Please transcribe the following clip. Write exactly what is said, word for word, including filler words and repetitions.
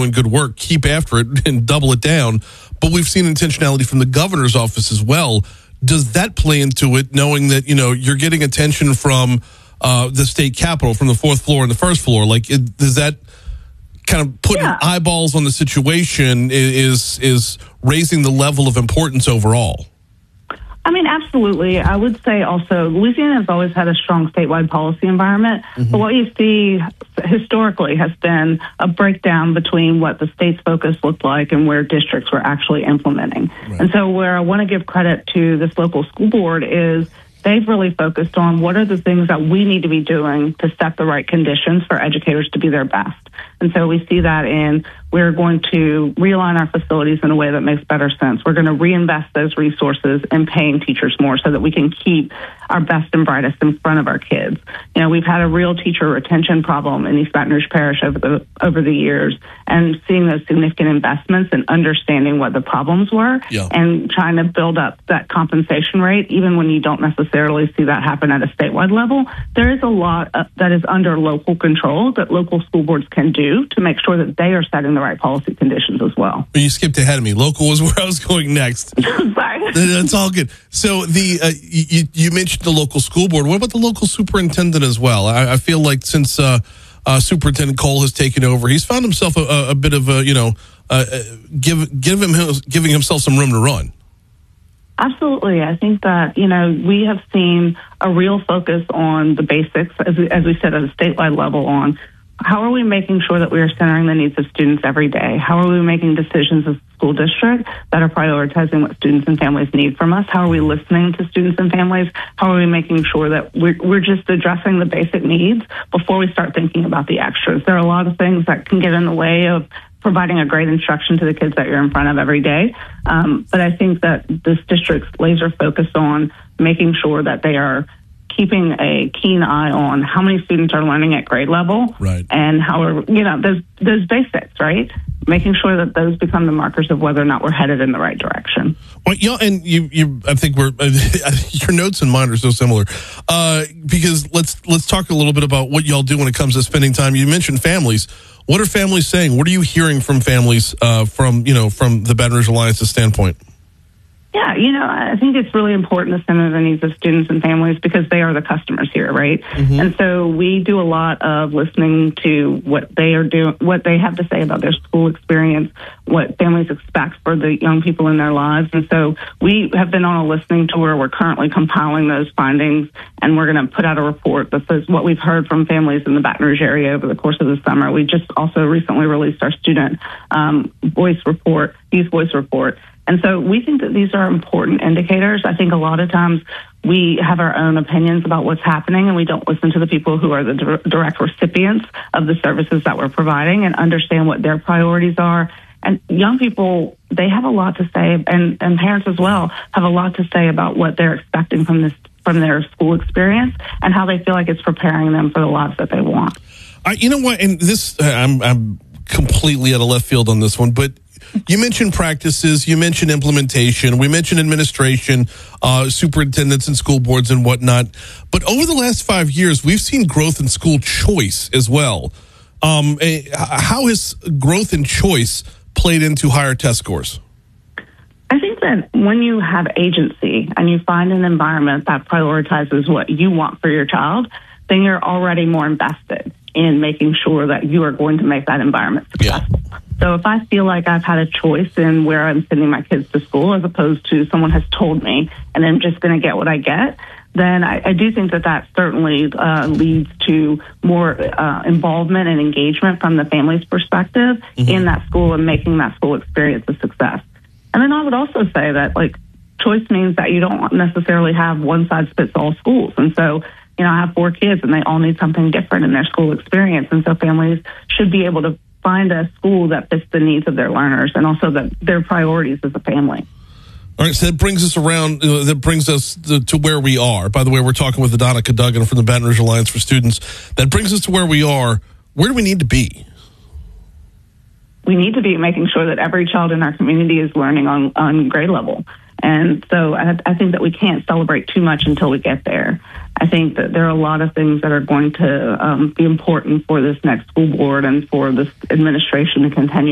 doing good work, keep after it and double it down. But we've seen intentionality from the governor's office as well. Does that play into it, knowing that, you know, you're getting attention from uh, the state capitol, from the fourth floor and the first floor? Like, it, does that kind of put yeah. eyeballs on the situation is is raising the level of importance overall? I mean, absolutely. I would say also Louisiana has always had a strong statewide policy environment. Mm-hmm. But what you see historically has been a breakdown between what the state's focus looked like and where districts were actually implementing. Right. And so where I want to give credit to this local school board is they've really focused on what are the things that we need to be doing to set the right conditions for educators to be their best. And so we see that in we're going to realign our facilities in a way that makes better sense. We're going to reinvest those resources in paying teachers more so that we can keep our best and brightest in front of our kids. You know, we've had a real teacher retention problem in East Baton Rouge Parish over the over the years, and seeing those significant investments and understanding what the problems were yeah. and trying to build up that compensation rate, even when you don't necessarily see that happen at a statewide level. There is a lot uh, that is under local control that local school boards can do to make sure that they are setting the right policy conditions as well. You skipped ahead of me. Local was where I was going next. Sorry. That's all good. So the uh, you, you mentioned the local school board. What about the local superintendent as well? I, I feel like since uh, uh, Superintendent Cole has taken over, he's found himself a, a bit of a, you know, uh, give, give him giving himself some room to run. Absolutely. I think that, you know, we have seen a real focus on the basics, as we, as we said, at a statewide level on how are we making sure that we are centering the needs of students every day? How are we making decisions as a school district that are prioritizing what students and families need from us? How are we listening to students and families? How are we making sure that we're, we're just addressing the basic needs before we start thinking about the extras? There are a lot of things that can get in the way of providing a great instruction to the kids that you're in front of every day. Um, but I think that this district's laser focused on making sure that they are keeping a keen eye on how many students are learning at grade level, right, and how are, you know, those those basics, right? Making sure that those become the markers of whether or not we're headed in the right direction. Well, yeah, and you, you, I think we're your notes and mine are so similar. Uh, because let's let's talk a little bit about what y'all do when it comes to spending time. You mentioned families. What are families saying? What are you hearing from families uh, from you know from the Baton Rouge Alliance's standpoint? Yeah, you know, I think it's really important to center the needs of students and families because they are the customers here, right? Mm-hmm. And so we do a lot of listening to what they are doing, what they have to say about their school experience, what families expect for the young people in their lives. And so we have been on a listening tour. We're currently compiling those findings, and we're going to put out a report that says what we've heard from families in the Baton Rouge area over the course of the summer. We just also recently released our student um, voice report, youth voice report. And so we think that these are important indicators. I think a lot of times we have our own opinions about what's happening, and we don't listen to the people who are the di- direct recipients of the services that we're providing and understand what their priorities are. And young people, they have a lot to say, and, and parents as well have a lot to say about what they're expecting from this, from their school experience and how they feel like it's preparing them for the lives that they want. Uh, you know what? And this, uh, I'm, I'm completely out of left field on this one, but you mentioned practices, you mentioned implementation, we mentioned administration, uh, superintendents and school boards and whatnot. But over the last five years, we've seen growth in school choice as well. Um, how has growth in choice played into higher test scores? I think that when you have agency and you find an environment that prioritizes what you want for your child, then you're already more invested in making sure that you are going to make that environment successful. Yeah. So if I feel like I've had a choice in where I'm sending my kids to school as opposed to someone has told me and I'm just going to get what I get, then I, I do think that that certainly uh, leads to more uh, involvement and engagement from the family's perspective mm-hmm. in that school and making that school experience a success. And then I would also say that, like, choice means that you don't necessarily have one-size-fits-all schools. And so, you know, I have four kids and they all need something different in their school experience. And so families should be able to find a school that fits the needs of their learners and also the, their priorities as a family. All right, so that brings us around, uh, that brings us to, to where we are. By the way, we're talking with Adonica Duggan from the Baton Rouge Alliance for Students. That brings us to where we are. Where do we need to be? We need to be making sure that every child in our community is learning on, on grade level. And so I, I think that we can't celebrate too much until we get there. I think that there are a lot of things that are going to um, be important for this next school board and for this administration to continue